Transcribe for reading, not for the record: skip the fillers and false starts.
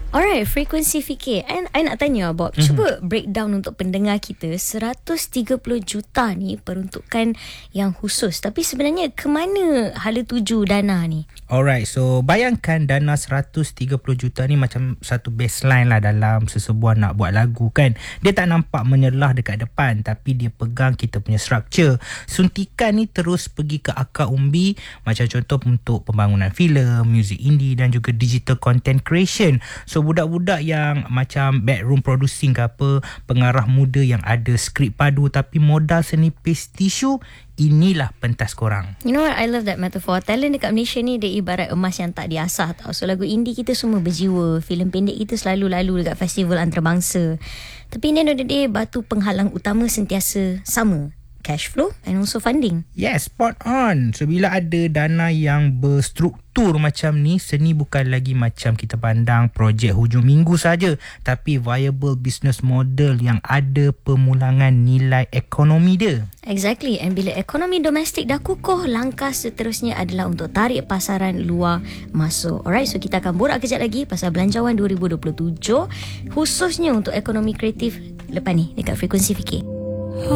Alright, frekuensi fikir. And I nak tanya Bob, cuba breakdown untuk pendengar kita. 130 juta ni peruntukan yang khusus. Tapi sebenarnya ke mana hala tuju dana ni? Alright, so bayangkan dana 130 juta ni macam satu baseline lah dalam sesebuah nak buat lagu kan. Dia tak nampak menyelah dekat depan, tapi dia pegang kita punya structure. Suntikan ni terus pergi ke akar umbi, macam contoh untuk pembangunan filem, music indie dan juga digital content creation. So budak-budak yang macam backroom producing ke apa, pengarah muda yang ada skrip padu tapi modal senipis tisu, inilah pentas korang. You know what, I love that metaphor. Talent dekat Malaysia ni dia ibarat emas yang tak diasah tau. So lagu indie kita semua berjiwa, filem pendek kita selalu lalu dekat festival antarabangsa. Tapi in the end of the day, batu penghalang utama sentiasa sama, cash flow and also funding. Yes, spot on. So bila ada dana yang berstruktur macam ni, seni bukan lagi macam kita pandang projek hujung minggu saja, tapi viable business model yang ada pemulangan nilai ekonomi dia. Exactly. And bila ekonomi domestik dah kukuh, langkah seterusnya adalah untuk tarik pasaran luar masuk. Alright, so kita akan borak kejap lagi pasal Belanjawan 2027, khususnya untuk ekonomi kreatif lepas ni dekat Frekuensi Fikir.